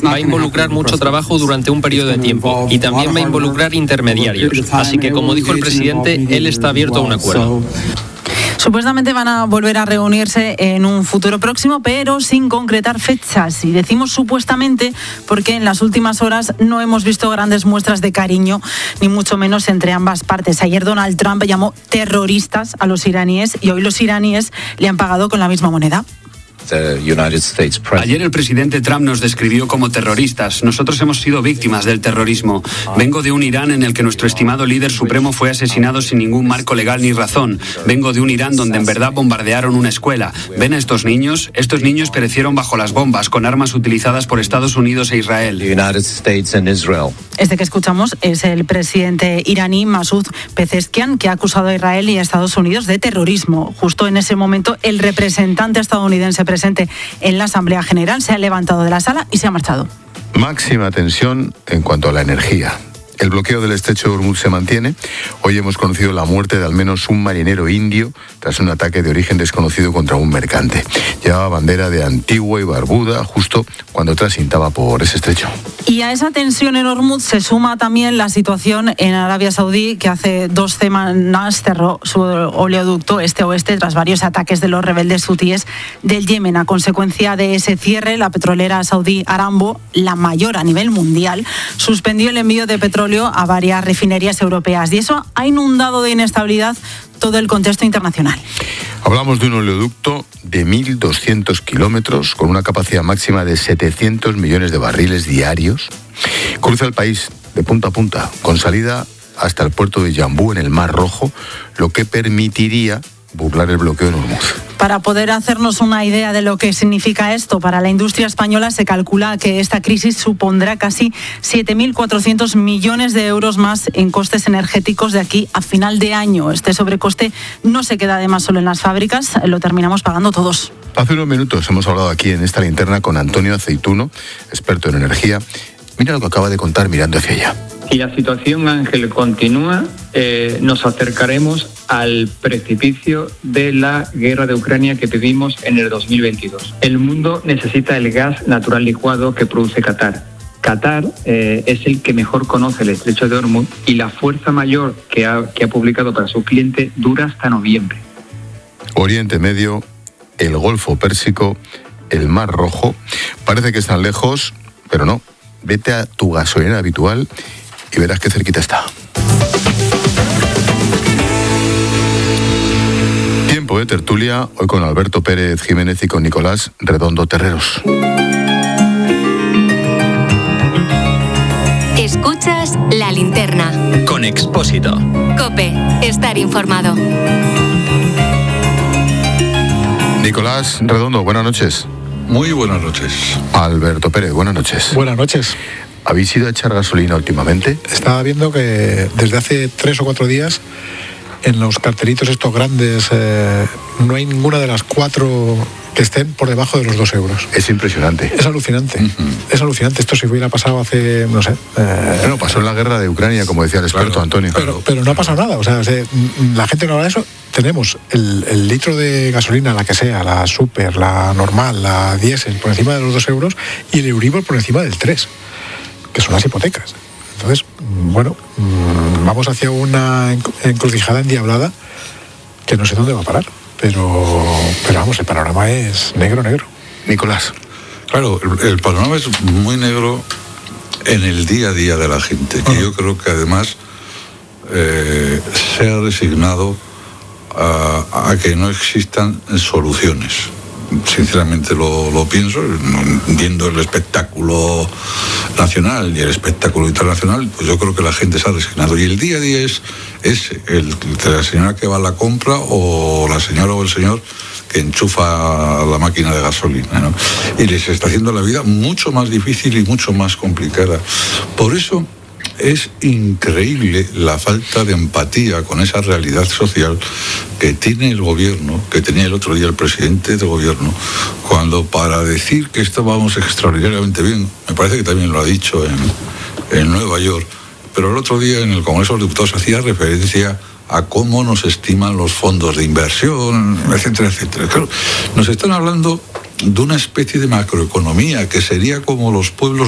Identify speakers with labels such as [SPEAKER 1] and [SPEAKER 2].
[SPEAKER 1] Va a involucrar mucho trabajo durante un periodo de tiempo y también va a involucrar intermediarios. Así que, como dijo el presidente, él está abierto a un acuerdo.
[SPEAKER 2] Supuestamente van a volver a reunirse en un futuro próximo, pero sin concretar fechas. Y decimos supuestamente porque en las últimas horas no hemos visto grandes muestras de cariño, ni mucho menos entre ambas partes. Ayer Donald Trump llamó terroristas a los iraníes y hoy los iraníes le han pagado con la misma moneda.
[SPEAKER 3] Ayer el presidente Trump nos describió como terroristas. Nosotros hemos sido víctimas del terrorismo. Vengo de un Irán en el que nuestro estimado líder supremo fue asesinado sin ningún marco legal ni razón. Vengo de un Irán donde en verdad bombardearon una escuela. ¿Ven a estos niños? Estos niños perecieron bajo las bombas con armas utilizadas por Estados Unidos e Israel.
[SPEAKER 2] Este que escuchamos es el presidente iraní Masoud Pezeshkian, que ha acusado a Israel y a Estados Unidos de terrorismo. Justo en ese momento, el representante estadounidense presente en la Asamblea General se ha levantado de la sala y se ha marchado.
[SPEAKER 4] Máxima tensión en cuanto a la energía. El bloqueo del estrecho de Hormuz se mantiene. Hoy hemos conocido la muerte de al menos un marinero indio tras un ataque de origen desconocido contra un mercante. Llevaba bandera de Antigua y Barbuda justo cuando transitaba por ese estrecho.
[SPEAKER 2] Y a esa tensión en Hormuz se suma también la situación en Arabia Saudí, que hace 2 semanas cerró su oleoducto este-oeste tras varios ataques de los rebeldes hutíes del Yemen. A consecuencia de ese cierre, la petrolera saudí Aramco, la mayor a nivel mundial, suspendió el envío de petróleo a varias refinerías europeas y eso ha inundado de inestabilidad todo el contexto internacional.
[SPEAKER 4] Hablamos de un oleoducto de 1.200 kilómetros con una capacidad máxima de 700 millones de barriles diarios. Cruza el país de punta a punta con salida hasta el puerto de Yambú en el Mar Rojo, lo que permitiría burlar el bloqueo en Hormuz.
[SPEAKER 2] Para poder hacernos una idea de lo que significa esto para la industria española, se calcula que esta crisis supondrá casi 7.400 millones de euros más en costes energéticos de aquí a final de año. Este sobrecoste no se queda además solo en las fábricas, lo terminamos pagando todos.
[SPEAKER 4] Hace unos minutos hemos hablado aquí en esta linterna con Antonio Aceituno, experto en energía. Mira lo que acaba de contar mirando hacia allá.
[SPEAKER 5] Si la situación, Ángel, continúa, nos acercaremos al precipicio de la guerra de Ucrania que tuvimos en el 2022. El mundo necesita el gas natural licuado que produce Qatar. Qatar es el que mejor conoce el estrecho de Hormuz y la fuerza mayor que ha publicado para su cliente dura hasta noviembre.
[SPEAKER 4] Oriente Medio, el Golfo Pérsico, el Mar Rojo, parece que están lejos, pero no. Vete a tu gasolinera habitual y verás qué cerquita está. Tiempo de tertulia, hoy con Alberto Pérez Jiménez y con Nicolás Redondo Terreros.
[SPEAKER 6] Escuchas La Linterna.
[SPEAKER 7] Con Expósito.
[SPEAKER 6] COPE, estar informado.
[SPEAKER 4] Nicolás Redondo, buenas noches.
[SPEAKER 8] Muy buenas noches.
[SPEAKER 4] Alberto Pérez, buenas noches.
[SPEAKER 9] Buenas noches.
[SPEAKER 4] ¿Habéis ido a echar gasolina últimamente?
[SPEAKER 9] Estaba viendo que desde hace 3 o 4 días en los cartelitos estos grandes no hay ninguna de las 4 que estén por debajo de los 2 euros.
[SPEAKER 4] Es impresionante.
[SPEAKER 9] Es alucinante. Es alucinante. Esto si hubiera pasado hace, no sé...
[SPEAKER 4] Bueno, pasó en la guerra de Ucrania, como decía el experto, claro, Antonio.
[SPEAKER 9] Pero no ha pasado nada. O sea, la gente no habla de eso. Tenemos el litro de gasolina, la que sea, la super, la normal, la diésel, por encima de los 2 euros y el Euribor por encima del 3, que son las hipotecas. Entonces, bueno, vamos hacia una encrucijada endiablada que no sé dónde va a parar. Pero vamos, el panorama es negro.
[SPEAKER 4] Nicolás.
[SPEAKER 8] Claro, el panorama es muy negro en el día a día de la gente, que yo creo que además se ha resignado a que no existan soluciones. Sinceramente lo pienso, viendo el espectáculo nacional y el espectáculo internacional, pues yo creo que la gente se ha resignado. Y el día a día es el de la señora que va a la compra o la señora o el señor que enchufa la máquina de gasolina, ¿no? Y les está haciendo la vida mucho más difícil y mucho más complicada. Por eso es increíble la falta de empatía con esa realidad social que tiene el gobierno, que tenía el otro día el presidente del gobierno, cuando para decir que estábamos extraordinariamente bien, me parece que también lo ha dicho en Nueva York, pero el otro día en el Congreso de los Diputados hacía referencia a cómo nos estiman los fondos de inversión, etcétera, etcétera. Claro, nos están hablando de una especie de macroeconomía que sería como los pueblos